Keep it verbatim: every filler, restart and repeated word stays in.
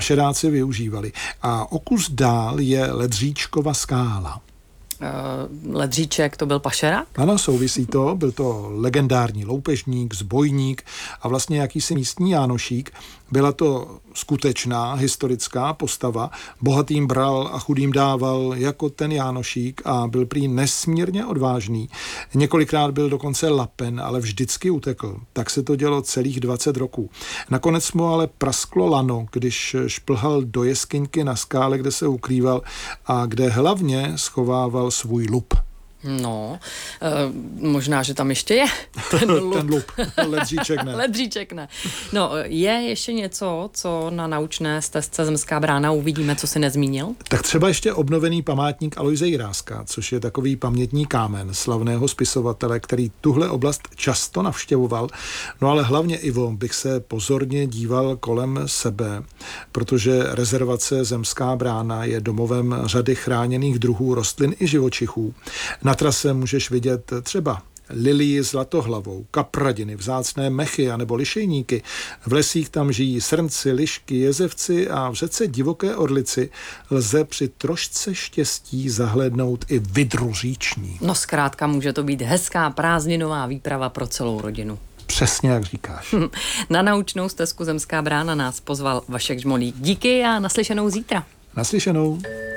Šedáci využívali. A o kus dál je Ledříčkova skála. Uh, Ledříček, to byl pašerák? Ano, souvisí to. Byl to legendární loupežník, zbojník a vlastně jakýsi místní Jánošík. Byla to skutečná historická postava. Bohatým bral a chudým dával jako ten Jánošík a byl prý nesmírně odvážný. Několikrát byl dokonce lapen, ale vždycky utekl. Tak se to dělo celých dvacet roků. Nakonec mu ale prasklo lano, když šplhal do jeskyňky na skále, kde se ukrýval a kde hlavně schovával svůj lup. No, e, možná, že tam ještě je ten lup. ten lup. Ledříček ne. Ledříček ne. No, je ještě něco, co na naučné stezce Zemská brána uvidíme, co si nezmínil? Tak třeba ještě obnovený památník Alojze Jiráska, což je takový pamětní kámen slavného spisovatele, který tuhle oblast často navštěvoval. No ale hlavně, Ivo, bych se pozorně díval kolem sebe, protože rezervace Zemská brána je domovem řady chráněných druhů rostlin i živočichů. Na trase můžeš vidět třeba lilii zlatohlavou, kapradiny, vzácné mechy anebo lišejníky. V lesích tam žijí srnci, lišky, jezevci a v řece divoké orlici lze při trošce štěstí zahlédnout i vydru říční. No zkrátka může to být hezká prázdninová výprava pro celou rodinu. Přesně jak říkáš. Na naučnou stezku Zemská brána nás pozval Vašek Žmolík. Díky a naslyšenou zítra. Naslyšenou.